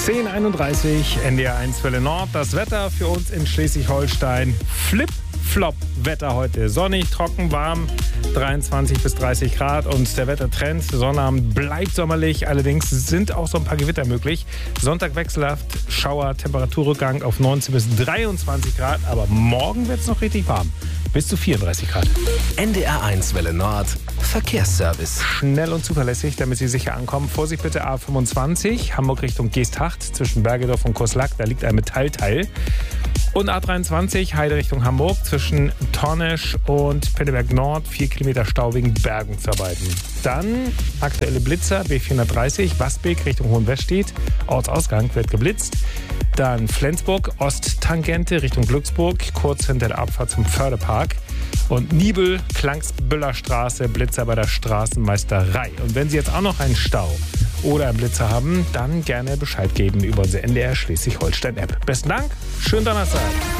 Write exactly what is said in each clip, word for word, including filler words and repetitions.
zehn Uhr einunddreißig, N D R eins Welle Nord. Das Wetter für uns in Schleswig-Holstein. Flip-Flop-Wetter heute. Sonnig, trocken, warm, dreiundzwanzig bis dreißig Grad. Und der Wettertrend, Sonnabend bleibt sommerlich. Allerdings sind auch so ein paar Gewitter möglich. Sonntag wechselhaft, Schauer, Temperaturrückgang auf neunzehn bis dreiundzwanzig Grad. Aber morgen wird es noch richtig warm. Bis zu vierunddreißig Grad. N D R eins Welle Nord. Verkehrsservice. Schnell und zuverlässig, damit Sie sicher ankommen. Vorsicht bitte A fünfundzwanzig, Hamburg Richtung Geesthacht, zwischen Bergedorf und Koslack, da liegt ein Metallteil. Und A dreiundzwanzig, Heide Richtung Hamburg, zwischen Tornesch und Penneberg Nord, vier Kilometer Stau wegen Bergungsarbeiten. Dann aktuelle Blitzer, B vierhundertdreißig, Wasbeek Richtung Hohenwestedt, Ortsausgang wird geblitzt. Dann Flensburg, Osttangente Richtung Glücksburg, kurz hinter der Abfahrt zum Förderpark. Und Nibel, Klangsbüller Straße, Blitzer bei der Straßenmeisterei. Und wenn Sie jetzt auch noch einen Stau oder einen Blitzer haben, dann gerne Bescheid geben über unsere N D R Schleswig-Holstein-App. Besten Dank, schönen Donnerstag.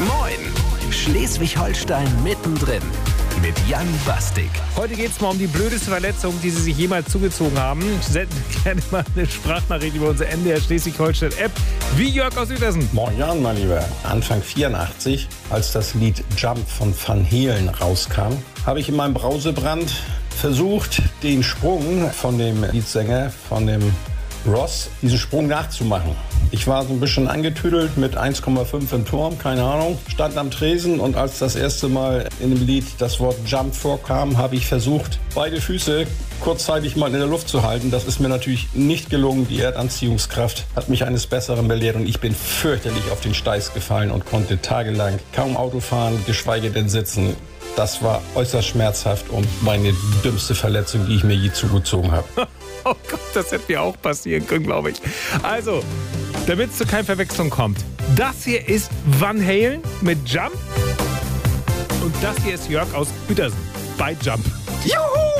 Moin, Schleswig-Holstein mittendrin mit Jan Bastik. Heute geht es mal um die blödeste Verletzung, die Sie sich jemals zugezogen haben. Senden gerne mal eine Sprachnachricht über unsere N D R Schleswig-Holstein-App. Wie Jörg aus Uetersen. Moin Jan, mein Lieber. Anfang vierundachtzig, als das Lied Jump von Van Halen rauskam, habe ich in meinem Brausebrand versucht, den Sprung von dem Leadsänger, von dem Ross, diesen Sprung nachzumachen. Ich war so ein bisschen angetüdelt mit eins Komma fünf im Turm, keine Ahnung, stand am Tresen und als das erste Mal in dem Lied das Wort Jump vorkam, habe ich versucht, beide Füße kurzzeitig mal in der Luft zu halten. Das ist mir natürlich nicht gelungen. Die Erdanziehungskraft hat mich eines Besseren belehrt und ich bin fürchterlich auf den Steiß gefallen und konnte tagelang kaum Auto fahren, geschweige denn sitzen. Das war äußerst schmerzhaft und meine dümmste Verletzung, die ich mir je zugezogen habe. Oh Gott, das hätte mir auch passieren können, glaube ich. Also, damit es zu keiner Verwechslung kommt. Das hier ist Van Halen mit Jump. Und das hier ist Jörg aus Uetersen bei Jump. Juhu!